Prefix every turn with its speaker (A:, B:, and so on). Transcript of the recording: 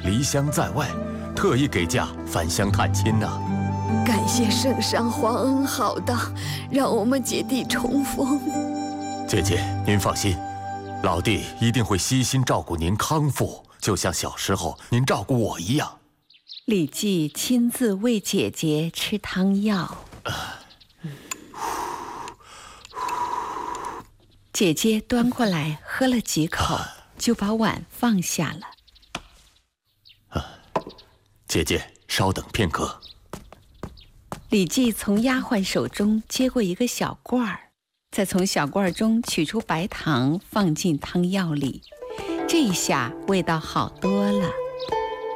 A: 离乡在外，特意给假返乡探亲呢。
B: 感谢圣上皇恩浩荡，让我们姐弟重逢。
A: 姐姐，您放心，老弟一定会悉心照顾您康复，就像小时候您照顾我一样。
C: 李记亲自喂姐姐吃汤药。姐姐端过来喝了几口，就把碗放下了。
A: 姐姐，稍等片刻。
C: 李记从丫鬟手中接过一个小罐儿，再从小罐中取出白糖，放进汤药里。这一下味道好多了。